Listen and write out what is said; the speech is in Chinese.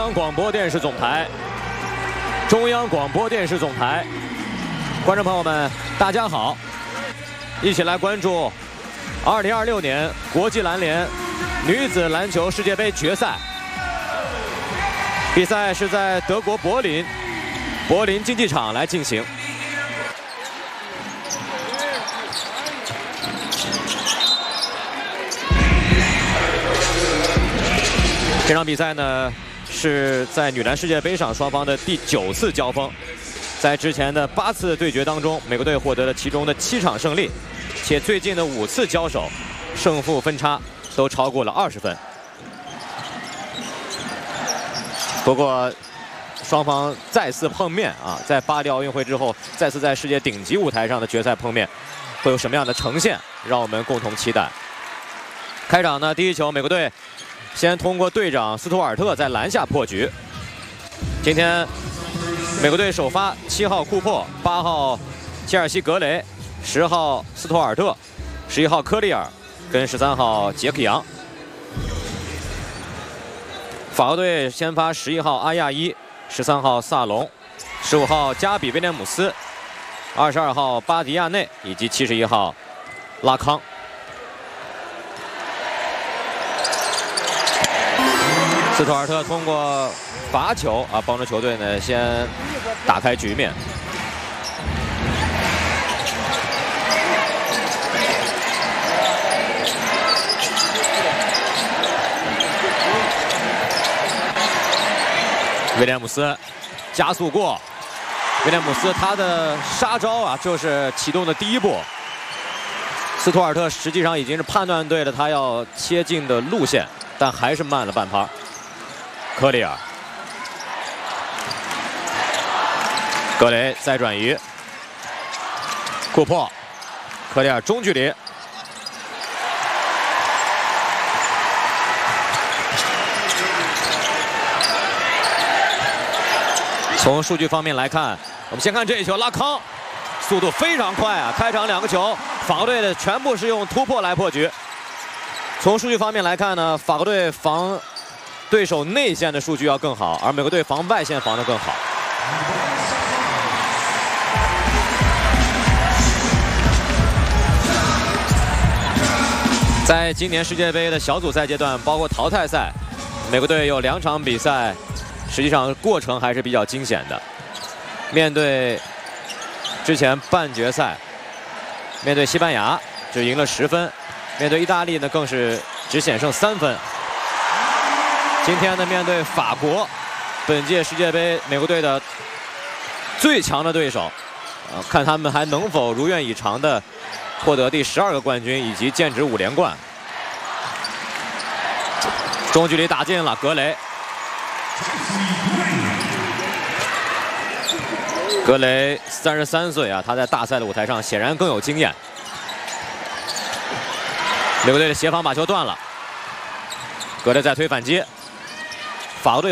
央广播电视总台，中央广播电视总台，观众朋友们，大家好，一起来关注2026年国际篮联女子篮球世界杯决赛。比赛是在德国柏林竞技场来进行。这场比赛呢，是在女篮世界杯上双方的第9次交锋。在之前的8次对决当中，美国队获得了其中的7场胜利，且最近的5次交手，胜负分差都超过了20分。不过，双方再次碰面啊，在巴黎奥运会之后，再次在世界顶级舞台上的决赛碰面，会有什么样的呈现？让我们共同期待。开场呢，第一球，美国队先通过队长斯图尔特在篮下破局。今天美国队首发7号库珀、8号切尔西格雷、10号斯图尔特、11号科利尔跟13号杰克杨。法国队先发11号阿亚伊、13号萨隆、15号加比威廉姆斯、22号巴迪亚内以及71号拉康。斯图尔特通过罚球啊，帮助球队呢先打开局面。威廉姆斯加速过，威廉姆斯他的杀招啊，就是启动的第一步。斯图尔特实际上已经是判断对了他要切进的路线，但还是慢了半拍。科利尔，格雷再转移，库珀，科利尔中距离。从数据方面来看，我们先看这一球，拉康速度非常快啊！开场2个球，法国队的全部是用突破来破局。从数据方面来看呢，法国队防对手内线的数据要更好，而美国队防外线防得更好。在今年世界杯的小组赛阶段，包括淘汰赛，美国队有2场比赛。实际上过程还是比较惊险的。面对之前半决赛，面对西班牙只赢了10分，面对意大利呢更是只险胜3分。今天呢面对法国，本届世界杯美国队的最强的对手，看他们还能否如愿以偿的获得第12个冠军以及剑指5连冠。中距离打进了，格雷。格雷33岁啊，他在大赛的舞台上显然更有经验。美国队的协防把球断了，格雷在推反击，法国队